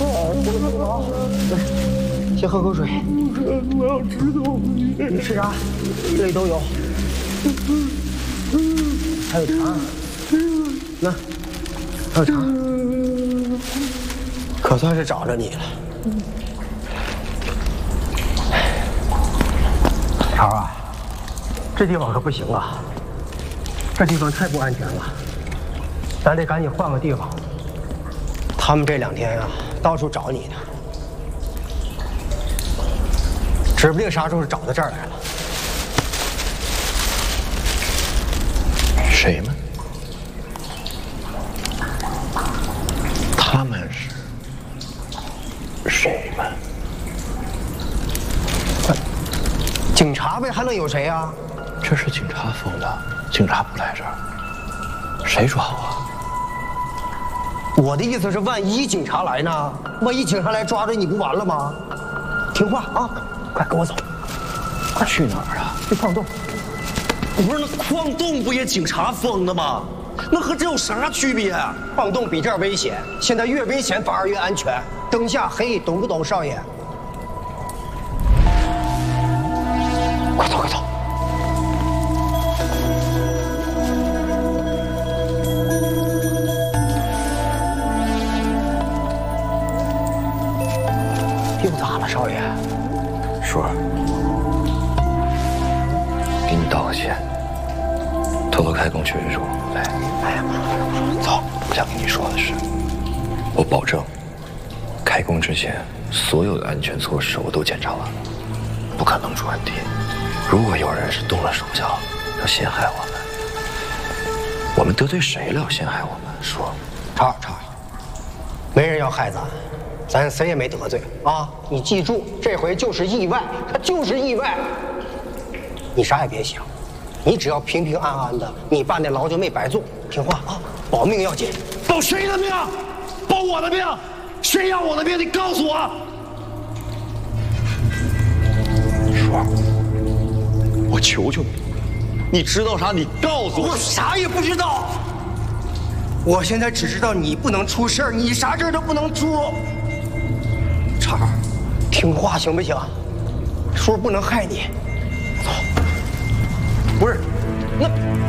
来，先喝口水。 我要吃东西。 你吃啥？这里都有。还有茶。那，还有茶。可算是找着你了。潮啊，这地方可不行啊，这地方太不安全了，咱得赶紧换个地方。他们这2天啊，到处找你呢，指不定啥时候找到这儿来了。 谁们？他们是谁们？ 警察呗，还能有谁啊？ 这是警察封的，警察不来这儿，谁抓我？ 我的意思是，万一警察来呢？万一警察来抓着你，不完了吗？听话啊，快跟我走！ 快去哪儿啊？ 去矿洞。 不是，那矿洞不也警察封的吗？那和这有啥区别？ 矿洞比这儿危险，现在越危险反而越安全。灯下黑，懂不懂，少爷？快走，快走！又咋了，少爷？ 叔，给你道个歉，偷偷开工确实是我不对。 哎呀妈！ 走，我想跟你说的是，我保证，开工之前所有的安全措施我都检查完了，不可能出问题。如果有人是动了手脚，要陷害我们得罪谁了？要陷害我们？说， 超，没人要害咱谁也没得罪啊！你记住，这回就是意外，它就是意外。你啥也别想，你只要平平安安的，你办那牢就没白做。听话啊，保命要紧。 保谁的命？保我的命？谁要我的命？你告诉我。 叔， 我求求你，你知道啥？你告诉我。 我啥也不知道。我现在只知道你不能出事儿，你啥事儿都不能出。超儿，听话行不行？叔不能害你。走。 不是，那